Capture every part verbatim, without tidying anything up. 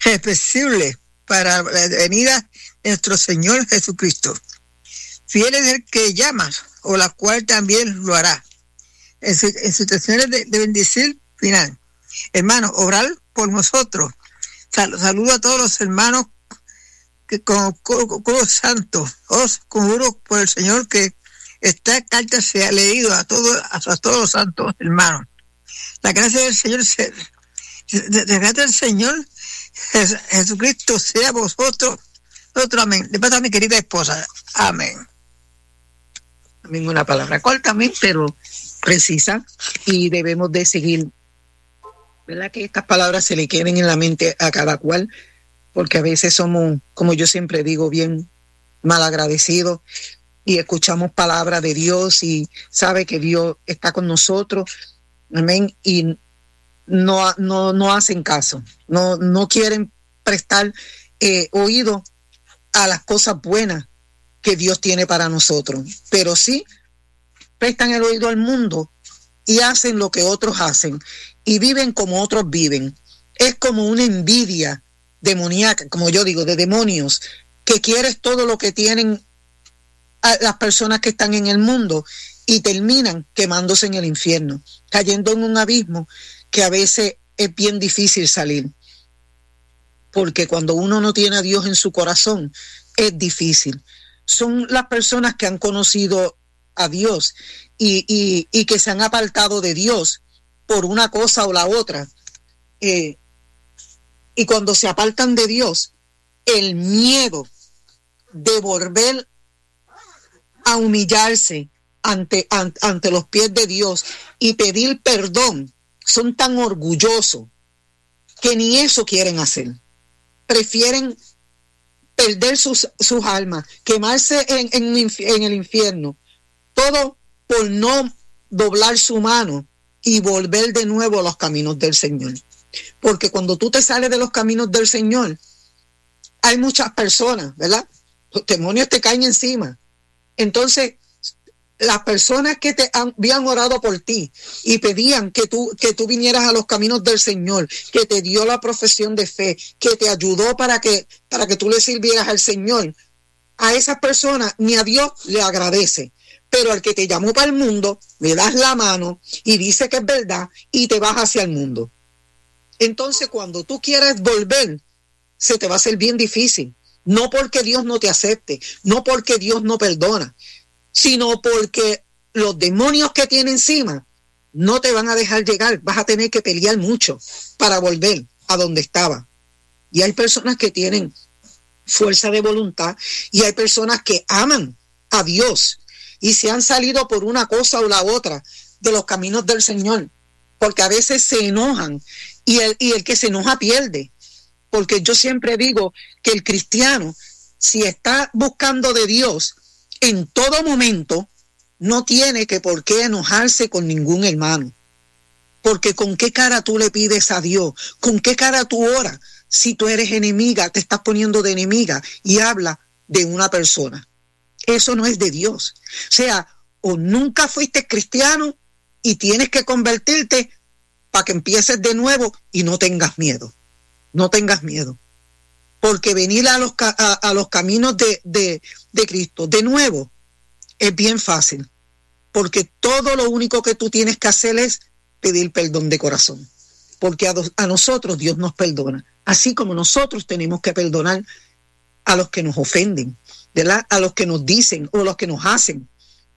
respectables para la venida de nuestro Señor Jesucristo. Fiel es el que llama, o la cual también lo hará. En, su, en situaciones de, de bendición final. Hermanos, orar por nosotros. Sal, saludo a todos los hermanos que con, con, con los santos. Os conjuro por el Señor que esta carta sea leído a todos, a, a todos los santos hermanos. La gracia del Señor, se, la gracia del Señor Jes, Jesucristo sea vosotros. Otro amén. Le paso a mi querida esposa. Amén. Amén, una palabra corta, amén, pero precisa, y debemos de seguir, ¿verdad? Que estas palabras se le queden en la mente a cada cual, porque a veces somos, como yo siempre digo, bien malagradecidos y escuchamos palabras de Dios y sabe que Dios está con nosotros, amén, y no, no, no hacen caso, no, no quieren prestar eh, oído a las cosas buenas que Dios tiene para nosotros, pero sí prestan el oído al mundo y hacen lo que otros hacen y viven como otros viven. Es como una envidia demoníaca, como yo digo, de demonios, que quieres todo lo que tienen a las personas que están en el mundo y terminan quemándose en el infierno, cayendo en un abismo que a veces es bien difícil salir, porque cuando uno no tiene a Dios en su corazón es difícil. Son las personas que han conocido a Dios y, y, y que se han apartado de Dios por una cosa o la otra. Eh, y cuando se apartan de Dios, el miedo de volver a humillarse ante, ante, ante los pies de Dios y pedir perdón, son tan orgullosos que ni eso quieren hacer. Prefieren perder sus, sus almas, quemarse en, en, en el infierno, todo por no doblar su mano y volver de nuevo a los caminos del Señor. Porque cuando tú te sales de los caminos del Señor, hay muchas personas, ¿verdad? Los demonios te caen encima. Entonces, las personas que te han, habían orado por ti y pedían que tú, que tú vinieras a los caminos del Señor, que te dio la profesión de fe, que te ayudó para que, para que tú le sirvieras al Señor, a esas personas ni a Dios le agradece. Pero al que te llamó para el mundo, le das la mano y dice que es verdad y te vas hacia el mundo. Entonces, cuando tú quieres volver, se te va a hacer bien difícil. No porque Dios no te acepte, no porque Dios no perdona, sino porque los demonios que tiene encima no te van a dejar llegar. Vas a tener que pelear mucho para volver a donde estaba. Y hay personas que tienen fuerza de voluntad y hay personas que aman a Dios y se han salido por una cosa o la otra de los caminos del Señor, porque a veces se enojan y el, y el que se enoja pierde. Porque yo siempre digo que el cristiano, si está buscando de Dios, en todo momento no tiene que por qué enojarse con ningún hermano, porque con qué cara tú le pides a Dios, con qué cara tú oras, si tú eres enemiga, te estás poniendo de enemiga y habla de una persona. Eso no es de Dios. O sea, o nunca fuiste cristiano y tienes que convertirte para que empieces de nuevo y no tengas miedo, no tengas miedo. Porque venir a los, a, a los caminos de, de, de Cristo de nuevo es bien fácil. Porque todo lo único que tú tienes que hacer es pedir perdón de corazón. Porque a, a nosotros Dios nos perdona. Así como nosotros tenemos que perdonar a los que nos ofenden, ¿verdad? A los que nos dicen o a los que nos hacen.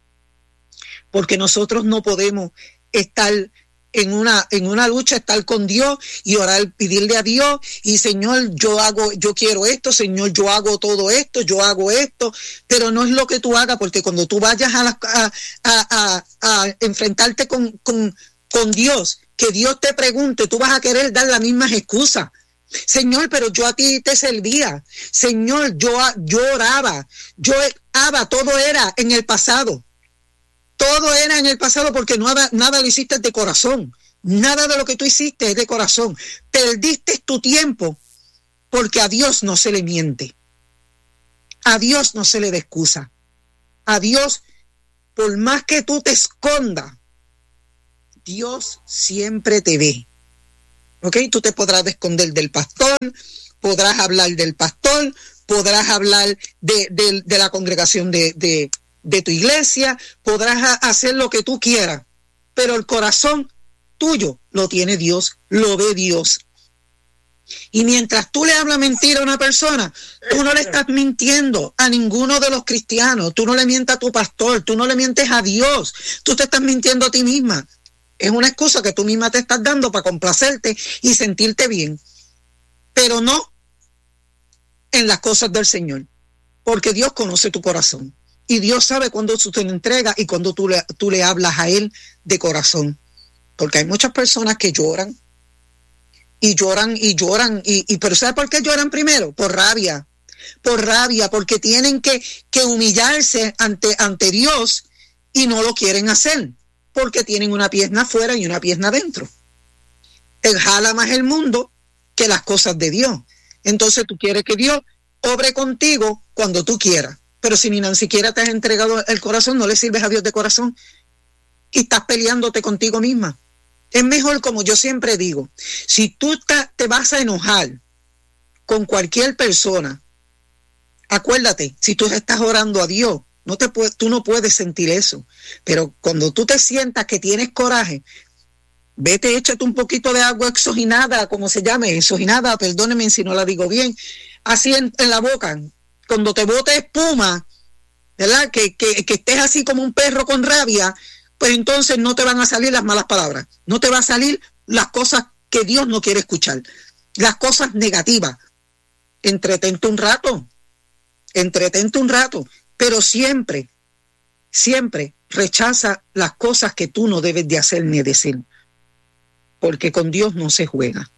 Porque nosotros no podemos estar en una, en una lucha, estar con Dios y orar, pedirle a Dios y Señor, yo hago, yo quiero esto, Señor, yo hago todo esto, yo hago esto, pero no es lo que tú hagas, porque cuando tú vayas a, la, a, a, a, a enfrentarte con, con, con Dios, que Dios te pregunte, tú vas a querer dar las mismas excusas. Señor, pero yo a ti te servía. Señor, yo, yo oraba, yo oraba, todo era en el pasado. Todo era en el pasado porque nada, nada lo hiciste de corazón. Nada de lo que tú hiciste es de corazón. Perdiste tu tiempo porque a Dios no se le miente. A Dios no se le da excusa. A Dios, por más que tú te escondas, Dios siempre te ve. ¿Ok? Tú te podrás esconder del pastor, podrás hablar del pastor, podrás hablar de, de, de la congregación de, de, de tu iglesia, podrás hacer lo que tú quieras, pero el corazón tuyo lo tiene Dios, lo ve Dios. Y mientras tú le hablas mentira a una persona, tú no le estás mintiendo a ninguno de los cristianos, tú no le mientas a tu pastor, tú no le mientes a Dios, tú te estás mintiendo a ti misma. Es una excusa que tú misma te estás dando para complacerte y sentirte bien, pero no en las cosas del Señor, porque Dios conoce tu corazón y Dios sabe cuándo tú te lo entregas y cuándo tú le, tú le hablas a Él de corazón, porque hay muchas personas que lloran y lloran y lloran y, y pero ¿sabes por qué lloran primero? Por rabia, por rabia, porque tienen que, que humillarse ante, ante Dios y no lo quieren hacer, porque tienen una pierna afuera y una pierna adentro. Él jala más el mundo que las cosas de Dios. Entonces tú quieres que Dios obre contigo cuando tú quieras, pero si ni siquiera te has entregado el corazón, no le sirves a Dios de corazón y estás peleándote contigo misma. Es mejor, como yo siempre digo, si tú te vas a enojar con cualquier persona, acuérdate, si tú estás orando a Dios, no te puede, tú no puedes sentir eso, pero cuando tú te sientas que tienes coraje, vete, échate un poquito de agua exoginada, como se llame, exoginada, perdónenme si no la digo bien, así en, en la boca, cuando te bote espuma, ¿verdad? Que, que, que estés así como un perro con rabia, pues entonces no te van a salir las malas palabras, no te van a salir las cosas que Dios no quiere escuchar, las cosas negativas. Entretente un rato, entretente un rato, pero siempre, siempre rechaza las cosas que tú no debes de hacer ni decir, porque con Dios no se juega.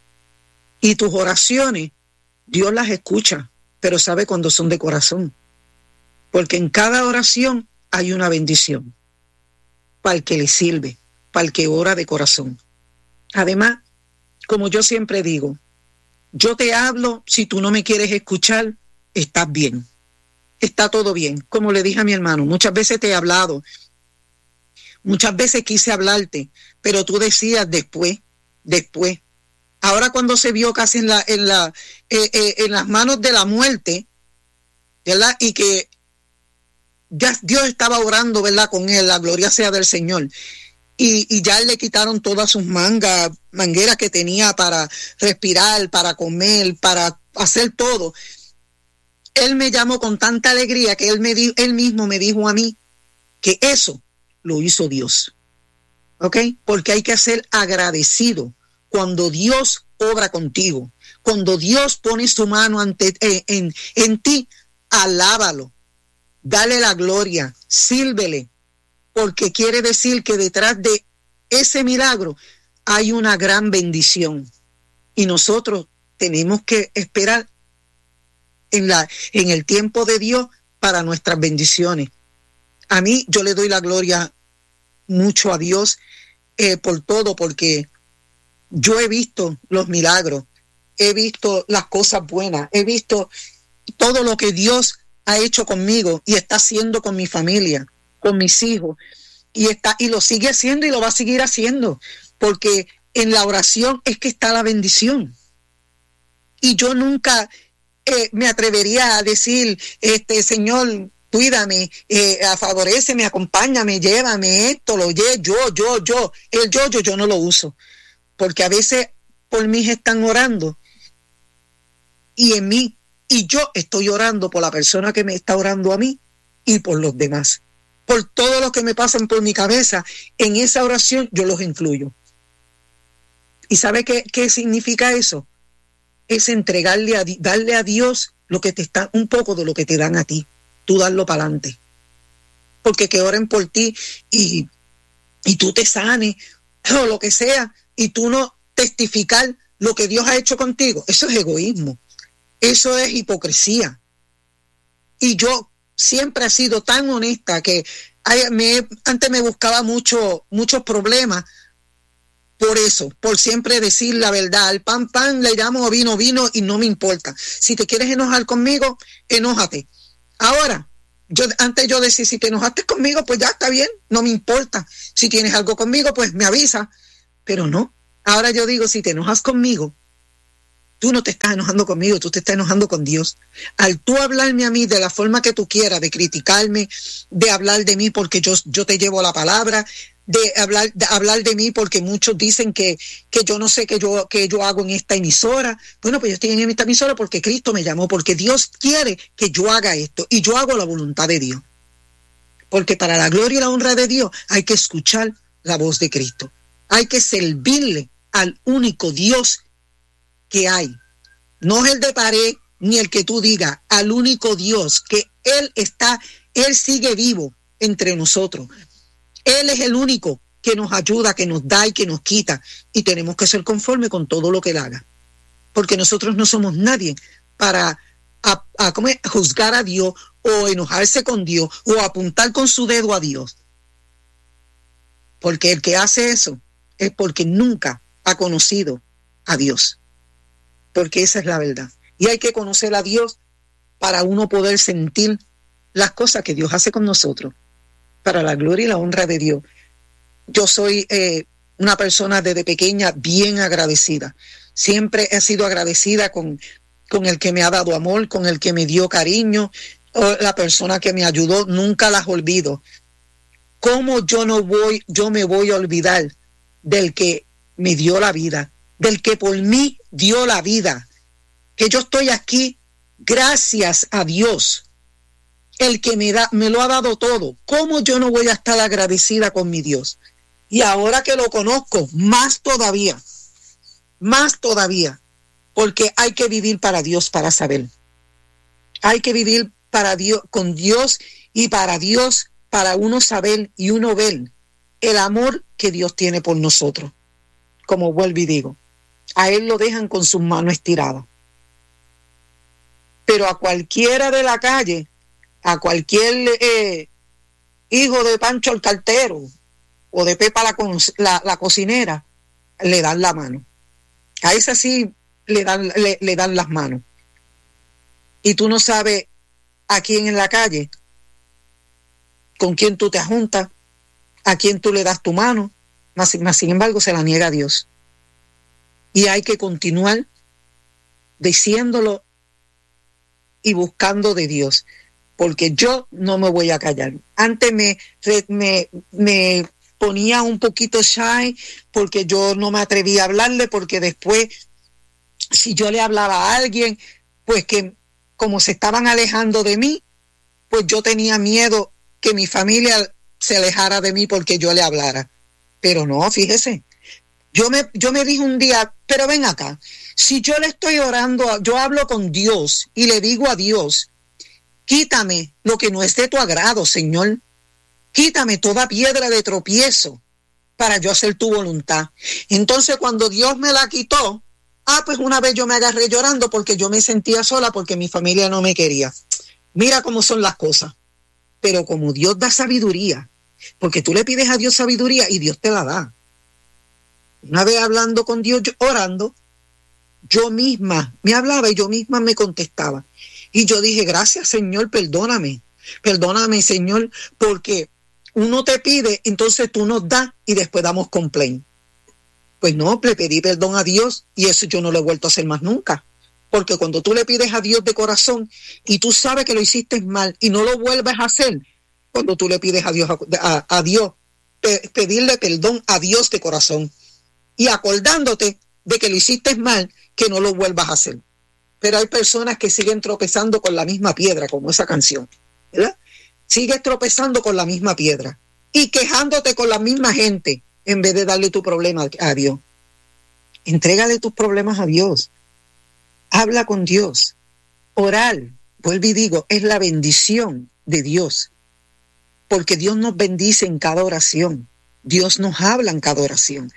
Y tus oraciones, Dios las escucha, pero sabe cuando son de corazón, porque en cada oración hay una bendición para el que le sirve, para el que ora de corazón. Además, como yo siempre digo, yo te hablo, si tú no me quieres escuchar, estás bien, está todo bien. Como le dije a mi hermano, muchas veces te he hablado, muchas veces quise hablarte, pero tú decías después, después. Ahora cuando se vio casi en la, en la, eh, eh, en las manos de la muerte, ¿verdad? Y que ya Dios estaba orando, ¿verdad? Con él, la gloria sea del Señor. Y, y ya le quitaron todas sus mangas, mangueras que tenía para respirar, para comer, para hacer todo. Él me llamó con tanta alegría que él, me di, él mismo me dijo a mí que eso lo hizo Dios. ¿Ok? Porque hay que ser agradecido cuando Dios obra contigo. Cuando Dios pone su mano ante, eh, en, en ti, alábalo. Dale la gloria, sírvele, porque quiere decir que detrás de ese milagro hay una gran bendición. Y nosotros tenemos que esperar en, la, en el tiempo de Dios para nuestras bendiciones. A mí yo le doy la gloria mucho a Dios eh, por todo, porque yo he visto los milagros, he visto las cosas buenas, he visto todo lo que Dios ha hecho conmigo y está haciendo con mi familia, con mis hijos, y está y lo sigue haciendo y lo va a seguir haciendo, porque en la oración es que está la bendición. Y yo nunca eh, me atrevería a decir, este Señor, cuídame, eh, favoréceme, acompáñame, llévame esto, lo lle, yo, yo, yo, el yo, yo, yo no lo uso, porque a veces por mí están orando y en mí Y yo estoy orando por la persona que me está orando a mí y por los demás. Por todo lo que me pasan por mi cabeza, en esa oración yo los incluyo. ¿Y sabe qué, qué significa eso? Es entregarle a, darle a Dios lo que te está, un poco de lo que te dan a ti. Tú darlo para adelante. Porque que oren por ti y, y tú te sanes o lo que sea y tú no testificar lo que Dios ha hecho contigo. Eso es egoísmo. Eso es hipocresía. Y yo siempre he sido tan honesta que me, antes me buscaba mucho, muchos problemas por eso, por siempre decir la verdad. Al pan, pan, le llamo vino, vino y no me importa. Si te quieres enojar conmigo, enójate. Ahora, yo antes yo decía, si te enojaste conmigo, pues ya está bien, no me importa. Si tienes algo conmigo, pues me avisa. Pero no, Ahora yo digo, si te enojas conmigo, tú no te estás enojando conmigo, tú te estás enojando con Dios. Al tú hablarme a mí de la forma que tú quieras, de criticarme, de hablar de mí porque yo, yo te llevo la palabra, de hablar, de hablar de mí porque muchos dicen que, que yo no sé qué yo, qué yo hago en esta emisora. Bueno, pues yo estoy en esta emisora porque Cristo me llamó, porque Dios quiere que yo haga esto y yo hago la voluntad de Dios. Porque para la gloria y la honra de Dios hay que escuchar la voz de Cristo. Hay que servirle al único Dios que hay. No es el de pared ni el que tú digas, al único Dios, que Él está, Él sigue vivo entre nosotros. Él es el único que nos ayuda, que nos da y que nos quita. Y tenemos que ser conforme con todo lo que Él haga. Porque nosotros no somos nadie para a, a, ¿cómo es? juzgar a Dios o enojarse con Dios o apuntar con su dedo a Dios. Porque el que hace eso es porque nunca ha conocido a Dios. Porque esa es la verdad. Y hay que conocer a Dios para uno poder sentir las cosas que Dios hace con nosotros. Para la gloria y la honra de Dios. Yo soy eh, una persona desde pequeña bien agradecida. Siempre he sido agradecida con, con el que me ha dado amor, con el que me dio cariño, o la persona que me ayudó, nunca las olvido. ¿Cómo yo no voy, yo me voy a olvidar del que me dio la vida, del que por mí dio la vida? Que yo estoy aquí gracias a Dios. El que me da, me lo ha dado todo. ¿Cómo yo no voy a estar agradecida con mi Dios? Y ahora que lo conozco, más todavía, más todavía, porque hay que vivir para Dios para saber. Hay que vivir para Dios, con Dios y para Dios, para uno saber y uno ver el amor que Dios tiene por nosotros. Como vuelvo y digo, a Él lo dejan con sus manos estiradas. Pero a cualquiera de la calle, a cualquier eh, hijo de Pancho el cartero o de Pepa la, la, la cocinera, le dan la mano. A esa sí le dan, le, le dan las manos. Y tú no sabes a quién en la calle, con quién tú te juntas, a quién tú le das tu mano, más, más sin embargo se la niega a Dios. Y hay que continuar diciéndolo y buscando de Dios. Porque yo no me voy a callar. Antes me, me, me ponía un poquito shy porque yo no me atrevía a hablarle, porque después, si yo le hablaba a alguien, pues que como se estaban alejando de mí, pues yo tenía miedo que mi familia se alejara de mí porque yo le hablara. Pero no, fíjese, yo me, yo me dije un día, pero ven acá, si yo le estoy orando, yo hablo con Dios y le digo a Dios, quítame lo que no es de tu agrado, Señor. Quítame toda piedra de tropiezo para yo hacer tu voluntad. Entonces, cuando Dios me la quitó, ah, pues una vez yo me agarré llorando porque yo me sentía sola porque mi familia no me quería. Mira cómo son las cosas. Pero como Dios da sabiduría, porque tú le pides a Dios sabiduría y Dios te la da. Una vez hablando con Dios, yo, orando, yo misma me hablaba y yo misma me contestaba. Y yo dije, gracias, Señor, perdóname. Perdóname, Señor, porque uno te pide, entonces tú nos das y después damos complaint. Pues no, le pedí perdón a Dios y eso yo no lo he vuelto a hacer más nunca. Porque cuando tú le pides a Dios de corazón y tú sabes que lo hiciste mal y no lo vuelves a hacer, cuando tú le pides a Dios, a, a, a Dios, pe, pedirle perdón a Dios de corazón y acordándote de que lo hiciste mal, que no lo vuelvas a hacer. Pero hay personas que siguen tropezando con la misma piedra, como esa canción, ¿verdad? Sigues tropezando con la misma piedra y quejándote con la misma gente en vez de darle tu problema a Dios. Entrégale tus problemas a Dios. Habla con Dios. Orar, vuelvo y digo, es la bendición de Dios. Porque Dios nos bendice en cada oración. Dios nos habla en cada oración.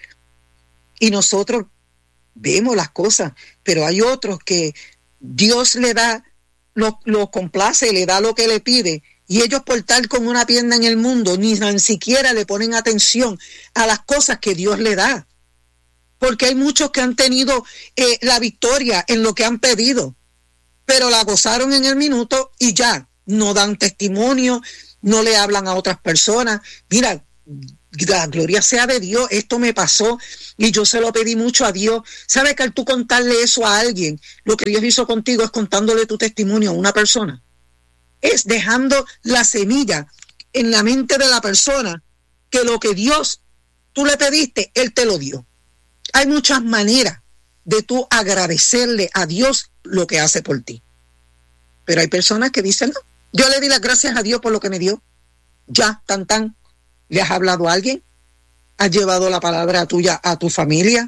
Y nosotros vemos las cosas, pero hay otros que Dios le da, lo, lo complace, le da lo que le pide, y ellos por estar con una pierna en el mundo, ni tan siquiera le ponen atención a las cosas que Dios le da. Porque hay muchos que han tenido eh, la victoria en lo que han pedido, pero la gozaron en el minuto y ya, no dan testimonio, no le hablan a otras personas. Mira, la gloria sea de Dios, esto me pasó y yo se lo pedí mucho a Dios. ¿Sabes que al tú contarle eso a alguien, lo que Dios hizo contigo es contándole tu testimonio a una persona? Es dejando la semilla en la mente de la persona que lo que Dios, tú le pediste, Él te lo dio. Hay muchas maneras de tú agradecerle a Dios lo que hace por ti. Pero hay personas que dicen, no, yo le di las gracias a Dios por lo que me dio. Ya, tan tan. ¿Le has hablado a alguien? ¿Has llevado la palabra tuya a tu familia?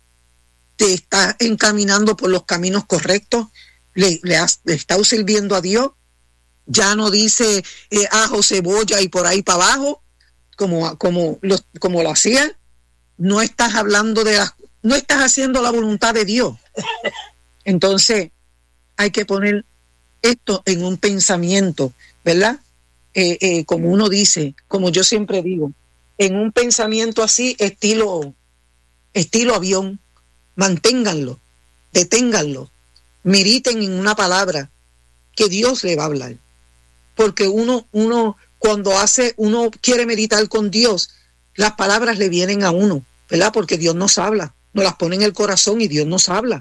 ¿Te estás encaminando por los caminos correctos? ¿Le, le, has, le estás sirviendo a Dios? Ya no dice eh, ajo, cebolla y por ahí para abajo, como, como, lo, como lo hacía. No estás hablando de las, no estás haciendo la voluntad de Dios. Entonces, hay que poner esto en un pensamiento, ¿verdad? Eh, eh, como uno dice, como yo siempre digo, en un pensamiento así, estilo, estilo avión, manténganlo, deténganlo, mediten en una palabra que Dios le va a hablar. Porque uno, uno, cuando hace, uno quiere meditar con Dios, las palabras le vienen a uno, ¿verdad? Porque Dios nos habla, nos las pone en el corazón y Dios nos habla.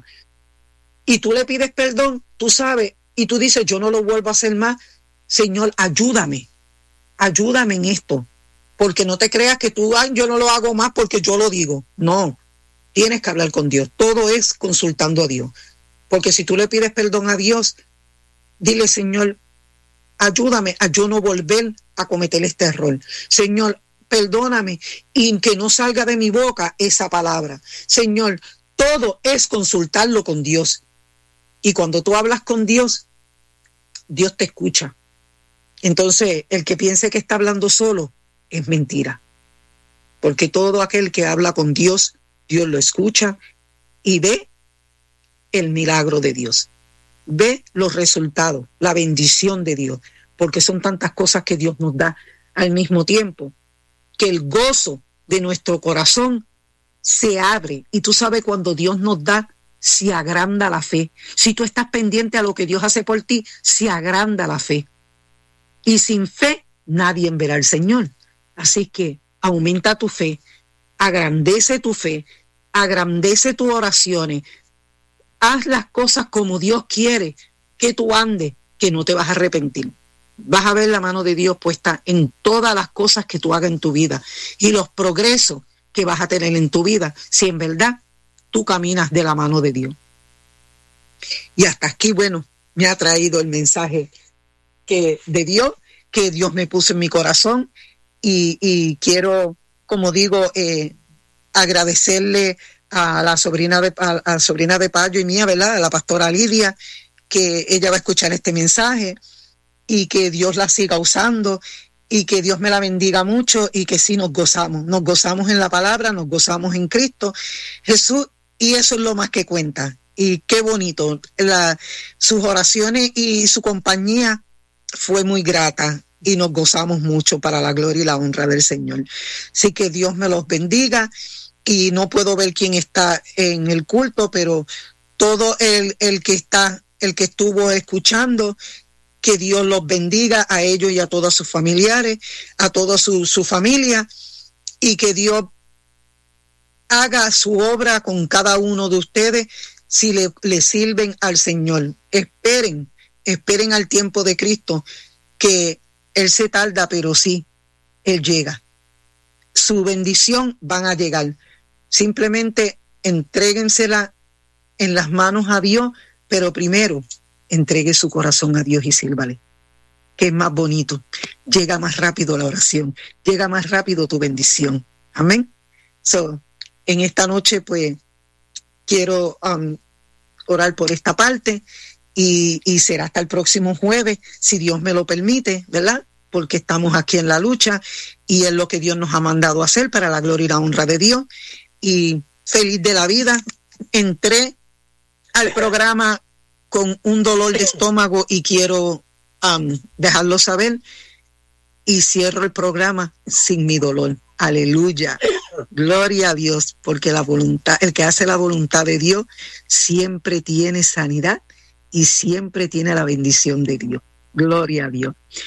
Y tú le pides perdón, tú sabes, y tú dices, yo no lo vuelvo a hacer más. Señor, ayúdame, ayúdame en esto, porque no te creas que tú, ay, yo no lo hago más porque yo lo digo. No, tienes que hablar con Dios, todo es consultando a Dios, porque si tú le pides perdón a Dios, dile, Señor, ayúdame a yo no volver a cometer este error. Señor, perdóname y que no salga de mi boca esa palabra. Señor, todo es consultarlo con Dios. Y cuando tú hablas con Dios, Dios te escucha. Entonces, el que piense que está hablando solo es mentira. Porque todo aquel que habla con Dios, Dios lo escucha y ve el milagro de Dios. Ve los resultados, la bendición de Dios. Porque son tantas cosas que Dios nos da al mismo tiempo, que el gozo de nuestro corazón se abre. Y tú sabes, cuando Dios nos da, se agranda la fe. Si tú estás pendiente a lo que Dios hace por ti, se agranda la fe. Y sin fe, nadie verá al Señor. Así que aumenta tu fe, agrandece tu fe, agrandece tus oraciones. Haz las cosas como Dios quiere que tú andes, que no te vas a arrepentir. Vas a ver la mano de Dios puesta en todas las cosas que tú hagas en tu vida y los progresos que vas a tener en tu vida, si en verdad tú caminas de la mano de Dios. Y hasta aquí, bueno, me ha traído el mensaje que de Dios, que Dios me puso en mi corazón, y, y quiero, como digo, eh, agradecerle a la sobrina de a, a sobrina de Payo y mía, ¿verdad? A la pastora Lidia, que ella va a escuchar este mensaje y que Dios la siga usando y que Dios me la bendiga mucho y que sí nos gozamos, nos gozamos en la palabra, nos gozamos en Cristo Jesús, y eso es lo más que cuenta. Y qué bonito, la, sus oraciones y su compañía fue muy grata y nos gozamos mucho para la gloria y la honra del Señor. Así que Dios me los bendiga, y no puedo ver quién está en el culto, pero todo el, el que está, el que estuvo escuchando, que Dios los bendiga a ellos y a todos sus familiares, a toda su, su familia, y que Dios haga su obra con cada uno de ustedes si le, le sirven al Señor. Esperen, esperen al tiempo de Cristo, que Él se tarda, pero sí, Él llega. Su bendición van a llegar. Simplemente entréguensela en las manos a Dios, pero primero entregue su corazón a Dios y sírvale, que es más bonito. Llega más rápido la oración, llega más rápido tu bendición. Amén. So, en esta noche, pues, quiero um, orar por esta parte, y, y será hasta el próximo jueves, si Dios me lo permite, ¿verdad? Porque estamos aquí en la lucha y es lo que Dios nos ha mandado a hacer para la gloria y la honra de Dios. Y feliz de la vida, entré al programa con un dolor de estómago y quiero um, dejarlo saber, y cierro el programa sin mi dolor. Aleluya, gloria a Dios, porque la voluntad, el que hace la voluntad de Dios siempre tiene sanidad y siempre tiene la bendición de Dios. Gloria a Dios.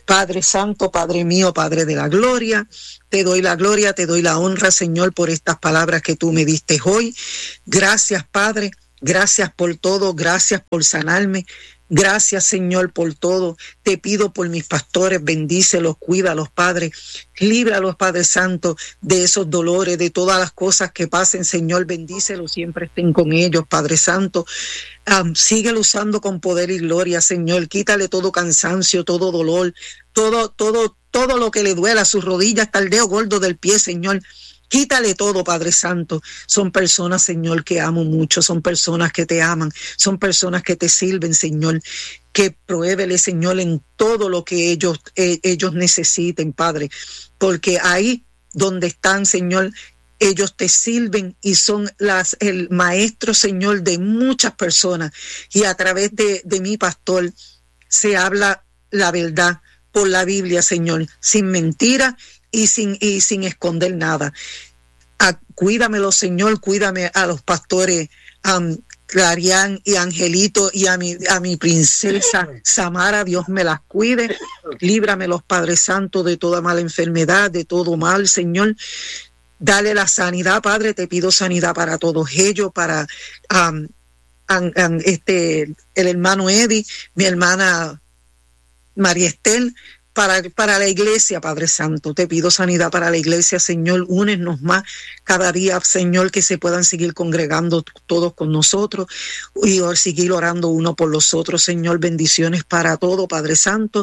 Padre Santo, Padre mío, Padre de la gloria, te doy la gloria, te doy la honra, Señor, por estas palabras que tú me diste hoy. Gracias, Padre, gracias por todo, gracias por sanarme. Gracias, Señor, por todo. Te pido por mis pastores, bendícelos, cuídalos, Padre. Líbralos, Padre Santo, de esos dolores, de todas las cosas que pasen, Señor, bendícelos, siempre estén con ellos, Padre Santo. Um, síguelo usando con poder y gloria, Señor. Quítale todo cansancio, todo dolor, todo, todo, todo lo que le duela, sus rodillas hasta el dedo gordo del pie, Señor. Quítale todo, Padre Santo. Son personas, Señor, que amo mucho. Son personas que te aman. Son personas que te sirven, Señor. Que pruébele, Señor, en todo lo que ellos, eh, ellos necesiten, Padre. Porque ahí donde están, Señor, ellos te sirven y son las, el maestro, Señor, de muchas personas. Y a través de, de mi pastor se habla la verdad por la Biblia, Señor, sin mentira y sin, y sin esconder nada. Ah, cuídamelo, Señor, cuídame a los pastores um, Clarián y Angelito y a mi, a mi princesa Samara, Dios me las cuide. Líbrame los Padres Santos de toda mala enfermedad, de todo mal, Señor. Dale la sanidad, Padre, te pido sanidad para todos ellos, para um, um, um, este, el hermano Eddie, mi hermana María Estel, Para, para la iglesia, Padre Santo. Te pido sanidad para la iglesia, Señor. Únenos más cada día, Señor, que se puedan seguir congregando todos con nosotros y seguir orando uno por los otros, Señor. Bendiciones para todo, Padre Santo.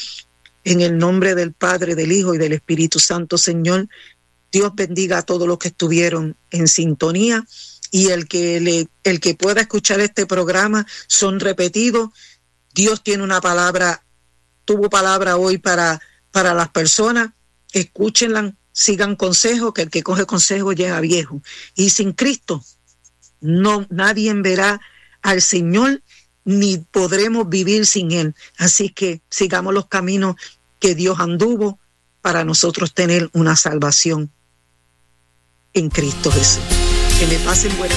En el nombre del Padre, del Hijo y del Espíritu Santo, Señor. Dios bendiga a todos los que estuvieron en sintonía y el que, le, el que pueda escuchar este programa son repetidos. Dios tiene una palabra tuvo palabra hoy para, para las personas, escúchenla, sigan consejo, que el que coge consejo llega viejo. Y sin Cristo, no, nadie verá al Señor, ni podremos vivir sin Él. Así que sigamos los caminos que Dios anduvo para nosotros tener una salvación en Cristo Jesús. Que me pasen buenas